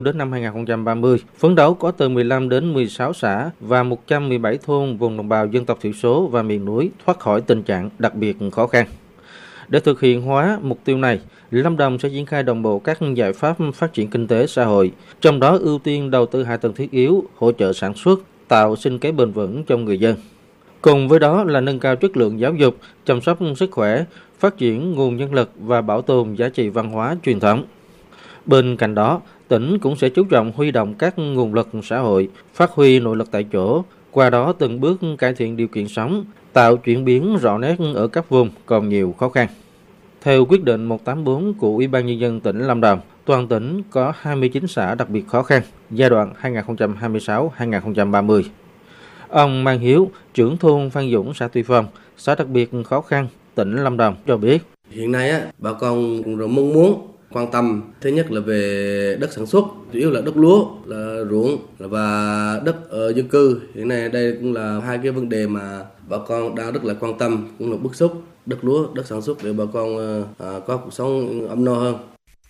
Đến năm 2030, phấn đấu có từ 15 đến 16 xã và 117 thôn vùng đồng bào dân tộc thiểu số và miền núi thoát khỏi tình trạng đặc biệt khó khăn. Để thực hiện hóa mục tiêu này, Lâm Đồng sẽ triển khai đồng bộ các giải pháp phát triển kinh tế xã hội, trong đó ưu tiên đầu tư hạ tầng thiết yếu, hỗ trợ sản xuất, tạo sinh kế bền vững cho người dân. Cùng với đó là nâng cao chất lượng giáo dục, chăm sóc sức khỏe, phát triển nguồn nhân lực và bảo tồn giá trị văn hóa truyền thống. Bên cạnh đó, tỉnh cũng sẽ chú trọng huy động các nguồn lực xã hội, phát huy nội lực tại chỗ, qua đó từng bước cải thiện điều kiện sống, tạo chuyển biến rõ nét ở các vùng còn nhiều khó khăn. Theo quyết định 184 của Ủy ban Nhân dân tỉnh Lâm Đồng, toàn tỉnh có 29 xã đặc biệt khó khăn, giai đoạn 2026-2030. Ông Mang Hiếu, trưởng thôn Phan Dũng, xã Tuy Phong, xã đặc biệt khó khăn, tỉnh Lâm Đồng cho biết. Hiện nay bà con cũng rất mong muốn quan tâm, thứ nhất là về đất sản xuất, chủ yếu là đất lúa, là ruộng và đất ở dân cư. Hiện nay đây cũng là hai cái vấn đề mà bà con đang rất là quan tâm, cũng là bức xúc. Đất lúa, đất sản xuất để bà con có cuộc sống ấm no hơn.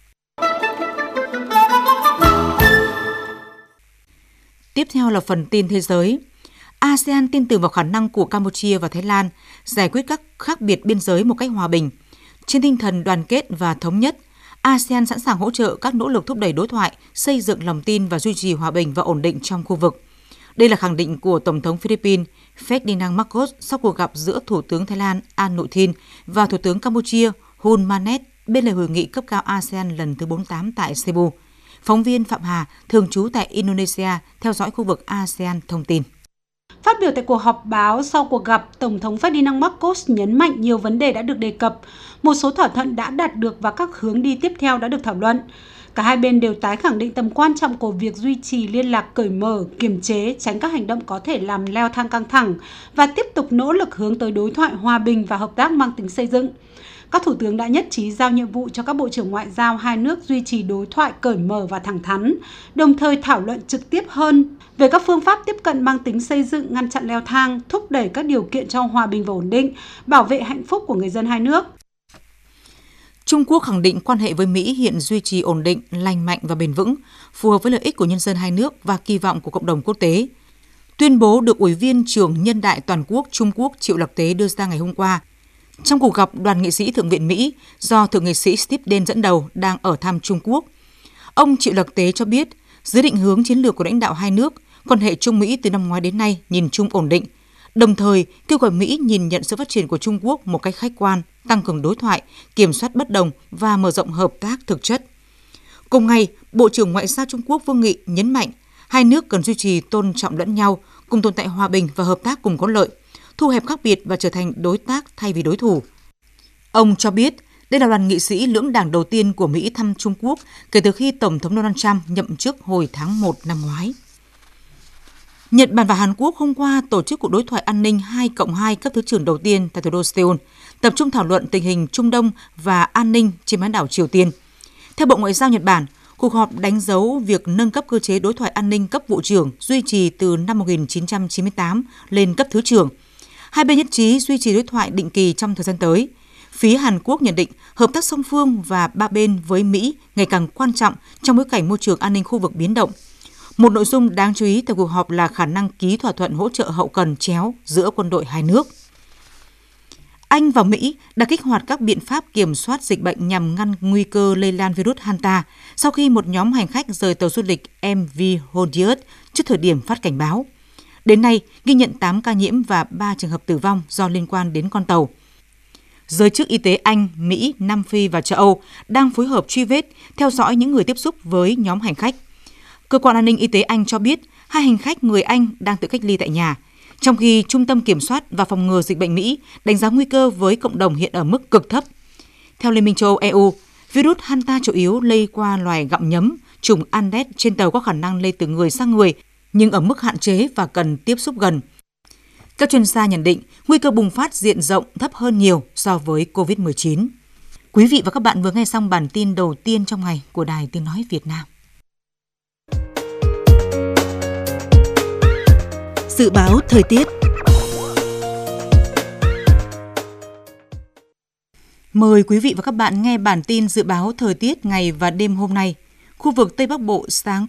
Tiếp theo là phần tin thế giới. ASEAN tin tưởng vào khả năng của Campuchia và Thái Lan giải quyết các khác biệt biên giới một cách hòa bình. Trên tinh thần đoàn kết và thống nhất, ASEAN sẵn sàng hỗ trợ các nỗ lực thúc đẩy đối thoại, xây dựng lòng tin và duy trì hòa bình và ổn định trong khu vực. Đây là khẳng định của Tổng thống Philippines Ferdinand Marcos sau cuộc gặp giữa Thủ tướng Thái Lan An Nụ Thin và Thủ tướng Campuchia Hun Manet bên lề hội nghị cấp cao ASEAN lần thứ 48 tại Cebu. Phóng viên Phạm Hà, thường trú tại Indonesia, theo dõi khu vực ASEAN thông tin. Phát biểu tại cuộc họp báo sau cuộc gặp, Tổng thống Ferdinand Marcos nhấn mạnh nhiều vấn đề đã được đề cập, một số thỏa thuận đã đạt được và các hướng đi tiếp theo đã được thảo luận. Cả hai bên đều tái khẳng định tầm quan trọng của việc duy trì liên lạc cởi mở, kiềm chế, tránh các hành động có thể làm leo thang căng thẳng và tiếp tục nỗ lực hướng tới đối thoại hòa bình và hợp tác mang tính xây dựng. Các thủ tướng đã nhất trí giao nhiệm vụ cho các bộ trưởng ngoại giao hai nước duy trì đối thoại cởi mở và thẳng thắn, đồng thời thảo luận trực tiếp hơn về các phương pháp tiếp cận mang tính xây dựng, ngăn chặn leo thang, thúc đẩy các điều kiện cho hòa bình và ổn định, bảo vệ hạnh phúc của người dân hai nước. Trung Quốc khẳng định quan hệ với Mỹ hiện duy trì ổn định, lành mạnh và bền vững, phù hợp với lợi ích của nhân dân hai nước và kỳ vọng của cộng đồng quốc tế. Tuyên bố được Ủy viên trưởng Nhân đại Toàn quốc Trung Quốc Triệu Lạc Tế đưa ra ngày hôm qua, trong cuộc gặp đoàn nghị sĩ Thượng viện Mỹ do Thượng nghị sĩ Steve Daines dẫn đầu đang ở thăm Trung Quốc. Ông Triệu Lạc Tế cho biết, dưới định hướng chiến lược của lãnh đạo hai nước, quan hệ Trung-Mỹ từ năm ngoái đến nay nhìn chung ổn định, đồng thời kêu gọi Mỹ nhìn nhận sự phát triển của Trung Quốc một cách khách quan, tăng cường đối thoại, kiểm soát bất đồng và mở rộng hợp tác thực chất. Cùng ngày, Bộ trưởng Ngoại giao Trung Quốc Vương Nghị nhấn mạnh hai nước cần duy trì tôn trọng lẫn nhau, cùng tồn tại hòa bình và hợp tác cùng có lợi, thu hẹp khác biệt và trở thành đối tác thay vì đối thủ. Ông cho biết đây là đoàn nghị sĩ lưỡng đảng đầu tiên của Mỹ thăm Trung Quốc kể từ khi Tổng thống Donald Trump nhậm chức hồi tháng 1 năm ngoái. Nhật Bản và Hàn Quốc hôm qua tổ chức cuộc đối thoại an ninh 2+2 cấp thứ trưởng đầu tiên tại thủ đô Seoul, tập trung thảo luận tình hình Trung Đông và an ninh trên bán đảo Triều Tiên. Theo Bộ Ngoại giao Nhật Bản, cuộc họp đánh dấu việc nâng cấp cơ chế đối thoại an ninh cấp vụ trưởng duy trì từ năm 1998 lên cấp thứ trưởng. Hai bên nhất trí duy trì đối thoại định kỳ trong thời gian tới. Phía Hàn Quốc nhận định hợp tác song phương và ba bên với Mỹ ngày càng quan trọng trong bối cảnh môi trường an ninh khu vực biến động. Một nội dung đáng chú ý tại cuộc họp là khả năng ký thỏa thuận hỗ trợ hậu cần chéo giữa quân đội hai nước. Anh và Mỹ đã kích hoạt các biện pháp kiểm soát dịch bệnh nhằm ngăn nguy cơ lây lan virus Hanta sau khi một nhóm hành khách rời tàu du lịch MV Hondius trước thời điểm phát cảnh báo. Đến nay, ghi nhận 8 ca nhiễm và 3 trường hợp tử vong do liên quan đến con tàu. Giới chức y tế Anh, Mỹ, Nam Phi và châu Âu đang phối hợp truy vết, theo dõi những người tiếp xúc với nhóm hành khách. Cơ quan an ninh y tế Anh cho biết 2 hành khách người Anh đang tự cách ly tại nhà, trong khi Trung tâm Kiểm soát và Phòng ngừa Dịch bệnh Mỹ đánh giá nguy cơ với cộng đồng hiện ở mức cực thấp. Theo Liên minh châu Âu EU, virus Hanta chủ yếu lây qua loài gặm nhấm, chủng Andes trên tàu có khả năng lây từ người sang người, nhưng ở mức hạn chế và cần tiếp xúc gần. Các chuyên gia nhận định nguy cơ bùng phát diện rộng thấp hơn nhiều so với COVID-19. Quý vị và các bạn vừa nghe xong bản tin đầu tiên trong ngày của Đài Tiếng Nói Việt Nam. Dự báo thời tiết. Mời quý vị và các bạn nghe bản tin dự báo thời tiết ngày và đêm hôm nay. Khu vực Tây Bắc Bộ sáng